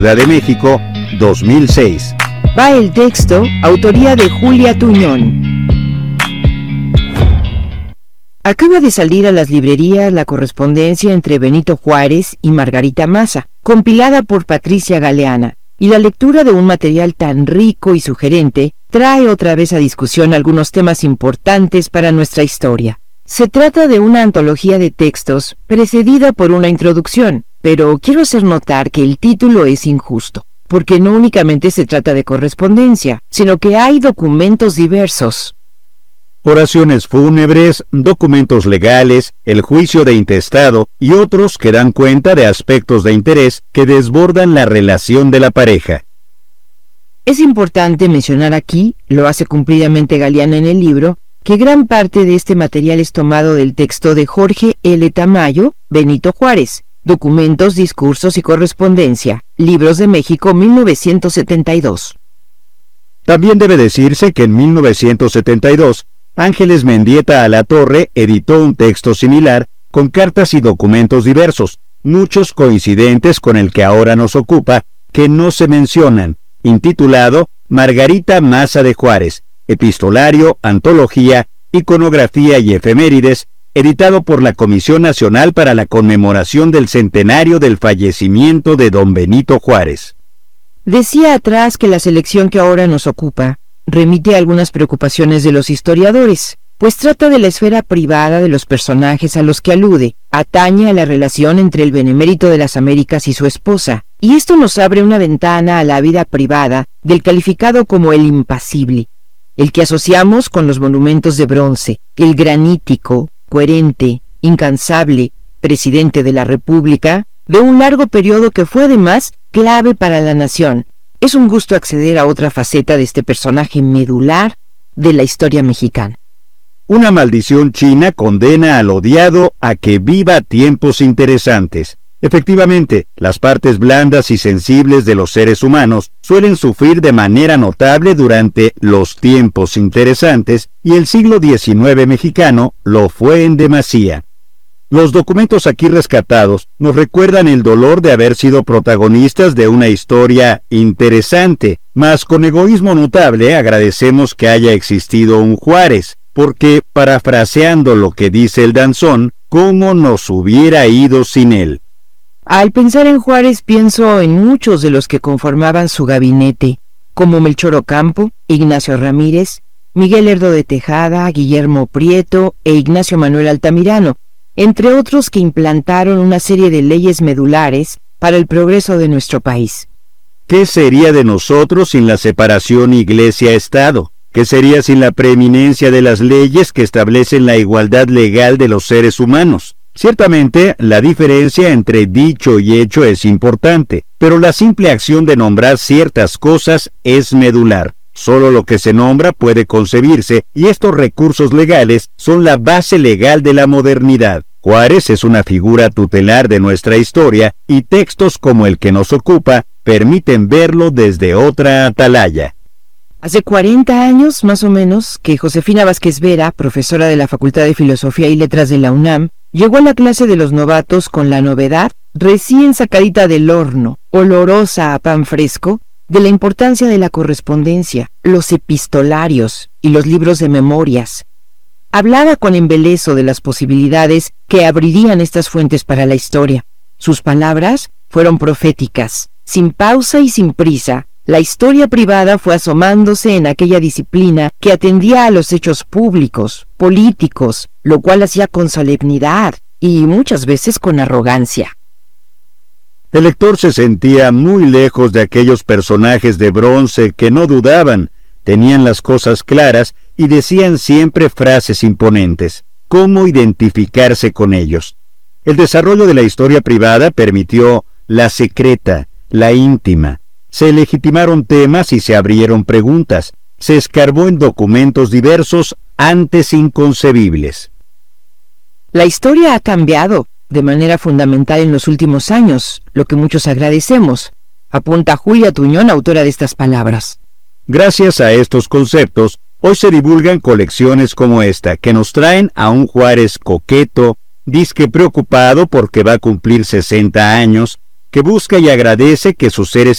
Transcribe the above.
Ciudad de México, 2006. Va el texto, autoría de Julia Tuñón. Acaba de salir a las librerías la correspondencia entre Benito Juárez y Margarita Maza, compilada por Patricia Galeana, y la lectura de un material tan rico y sugerente trae otra vez a discusión algunos temas importantes para nuestra historia. Se trata de una antología de textos precedida por una introducción, pero quiero hacer notar que el título es injusto, porque no únicamente se trata de correspondencia, sino que hay documentos diversos. Oraciones fúnebres, documentos legales, el juicio de intestado y otros que dan cuenta de aspectos de interés que desbordan la relación de la pareja. Es importante mencionar aquí, lo hace cumplidamente Galeana en el libro, que gran parte de este material es tomado del texto de Jorge L. Tamayo, Benito Juárez, Documentos, Discursos y Correspondencia, Libros de México, 1972. También debe decirse que en 1972, Ángeles Mendieta Alatorre editó un texto similar con cartas y documentos diversos, muchos coincidentes con el que ahora nos ocupa, que no se mencionan, intitulado Margarita Maza de Juárez, Epistolario, Antología, Iconografía y Efemérides, editado por la Comisión Nacional para la Conmemoración del Centenario del Fallecimiento de don Benito Juárez. Decía atrás que la selección que ahora nos ocupa remite a algunas preocupaciones de los historiadores, pues trata de la esfera privada de los personajes a los que alude, atañe a la relación entre el benemérito de las Américas y su esposa, y esto nos abre una ventana a la vida privada del calificado como el impasible, el que asociamos con los monumentos de bronce, el granítico, coherente, incansable, presidente de la República, de un largo periodo que fue además clave para la nación. Es un gusto acceder a otra faceta de este personaje medular de la historia mexicana. Una maldición china condena al odiado a que viva tiempos interesantes. Efectivamente, las partes blandas y sensibles de los seres humanos suelen sufrir de manera notable durante los tiempos interesantes, y el siglo XIX mexicano lo fue en demasía. Los documentos aquí rescatados nos recuerdan el dolor de haber sido protagonistas de una historia interesante, mas con egoísmo notable agradecemos que haya existido un Juárez, porque, parafraseando lo que dice el danzón, ¿cómo nos hubiera ido sin él? Al pensar en Juárez pienso en muchos de los que conformaban su gabinete, como Melchor Ocampo, Ignacio Ramírez, Miguel Lerdo de Tejada, Guillermo Prieto e Ignacio Manuel Altamirano, entre otros que implantaron una serie de leyes medulares para el progreso de nuestro país. ¿Qué sería de nosotros sin la separación Iglesia-Estado? ¿Qué sería sin la preeminencia de las leyes que establecen la igualdad legal de los seres humanos? Ciertamente, la diferencia entre dicho y hecho es importante, pero la simple acción de nombrar ciertas cosas es medular. Solo lo que se nombra puede concebirse, y estos recursos legales son la base legal de la modernidad. Juárez es una figura tutelar de nuestra historia, y textos como el que nos ocupa permiten verlo desde otra atalaya. Hace 40 años, más o menos, que Josefina Vázquez Vera, profesora de la Facultad de Filosofía y Letras de la UNAM, llegó a la clase de los novatos con la novedad, recién sacadita del horno, olorosa a pan fresco, de la importancia de la correspondencia, los epistolarios y los libros de memorias. Hablaba con embeleso de las posibilidades que abrirían estas fuentes para la historia. Sus palabras fueron proféticas. Sin pausa y sin prisa, la historia privada fue asomándose en aquella disciplina que atendía a los hechos públicos, políticos, lo cual hacía con solemnidad y muchas veces con arrogancia. El lector se sentía muy lejos de aquellos personajes de bronce que no dudaban, tenían las cosas claras y decían siempre frases imponentes. ¿Cómo identificarse con ellos? El desarrollo de la historia privada permitió la secreta, la íntima. Se legitimaron temas y se abrieron preguntas. Se escarbó en documentos diversos antes inconcebibles. La historia ha cambiado de manera fundamental en los últimos años, lo que muchos agradecemos, apunta Julia Tuñón, autora de estas palabras. Gracias a estos conceptos, hoy se divulgan colecciones como esta, que nos traen a un Juárez coqueto, disque preocupado porque va a cumplir 60 años, que busca y agradece que sus seres